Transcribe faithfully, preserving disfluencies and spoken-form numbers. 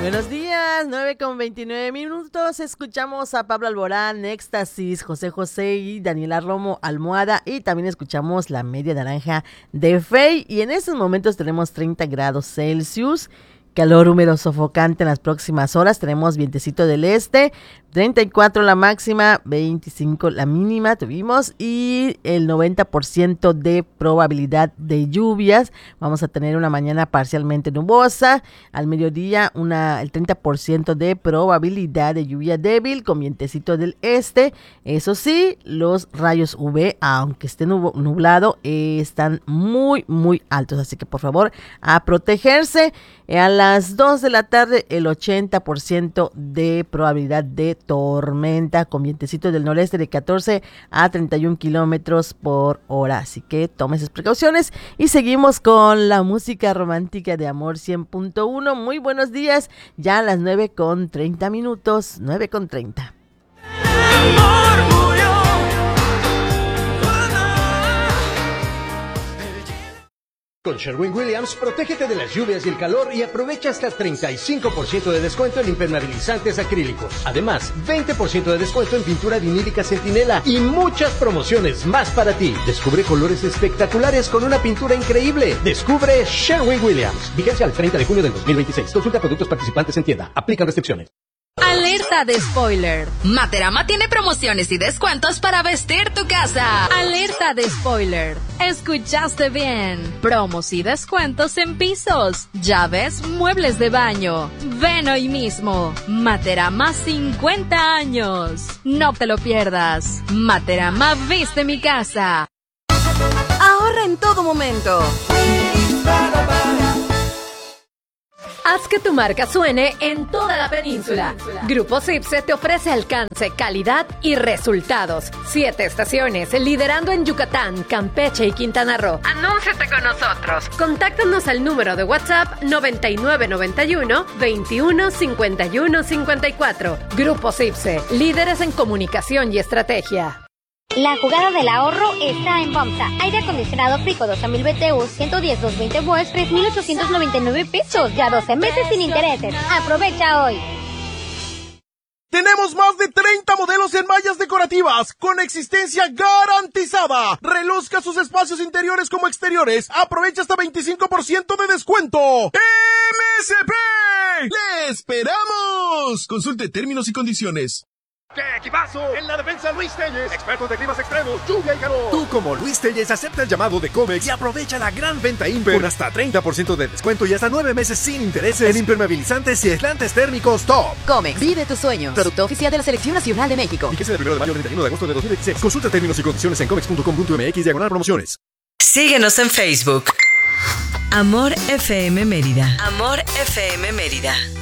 Buenos días, nueve con veintinueve minutos. Escuchamos a Pablo Alborán, Éxtasis, José José y Daniela Romo, Almohada. Y también escuchamos La Media Naranja de Fey. Y en estos momentos tenemos treinta grados Celsius. Calor húmedo sofocante en las próximas horas. Tenemos vientecito del este, treinta y cuatro la máxima, veinticinco la mínima tuvimos y el noventa por ciento de probabilidad de lluvias. Vamos a tener una mañana parcialmente nubosa. Al mediodía una, el treinta por ciento de probabilidad de lluvia débil con vientecito del este. Eso sí, los rayos U V, aunque esté nublado, eh, están muy, muy altos. Así que por favor, a protegerse. A las dos de la tarde, el ochenta por ciento de probabilidad de tormenta con vientecito del noreste de catorce a treinta y un kilómetros por hora. Así que tome sus precauciones y seguimos con la música romántica de Amor cien punto uno. Muy buenos días, ya a las nueve con treinta minutos, nueve con treinta. Con Sherwin-Williams, protégete de las lluvias y el calor y aprovecha hasta treinta y cinco por ciento de descuento en impermeabilizantes acrílicos. Además, veinte por ciento de descuento en pintura vinílica Centinela y muchas promociones más para ti. Descubre colores espectaculares con una pintura increíble. Descubre Sherwin-Williams. Vigencia al treinta de junio del dos mil veintiséis. Consulta productos participantes en tienda. Aplican restricciones. Alerta de spoiler. Materama tiene promociones y descuentos para vestir tu casa. Alerta de spoiler. Escuchaste bien. Promos y descuentos en pisos, llaves, muebles de baño. Ven hoy mismo. Materama cincuenta años. No te lo pierdas. Materama viste mi casa. Ahorra en todo momento. Haz que tu marca suene en toda la península. Grupo Cipse te ofrece alcance, calidad y resultados. Siete estaciones, liderando en Yucatán, Campeche y Quintana Roo. Anúnciate con nosotros. Contáctanos al número de WhatsApp noventa y nueve noventa y uno veintiuno cincuenta y uno cincuenta y cuatro. Grupo Cipse, líderes en comunicación y estrategia. La jugada del ahorro está en FAMSA. Aire acondicionado Frico doce mil B T U, ciento diez, doscientos veinte volts, tres mil ochocientos noventa y nueve pesos. Ya doce meses sin intereses. Aprovecha hoy. Tenemos más de treinta modelos en mallas decorativas con existencia garantizada. Reluzca sus espacios interiores como exteriores. Aprovecha hasta veinticinco por ciento de descuento. ¡M S P! ¡Le esperamos! Consulte términos y condiciones. ¡Qué equipazo! En la defensa Luis Telles, expertos de climas extremos, lluvia y calor. Tú como Luis Telles acepta el llamado de Comex y aprovecha la gran venta Imper con hasta treinta por ciento de descuento y hasta nueve meses sin intereses en impermeabilizantes y aislantes térmicos top. Comex, vive tus sueños. Producto oficial de la Selección Nacional de México. Fíjese del primero de mayo al treinta y uno de agosto de dos mil veintiséis. Consulta términos y condiciones en comex punto com punto m x diagonal promociones. Síguenos en Facebook. Amor F M Mérida. Amor F M Mérida.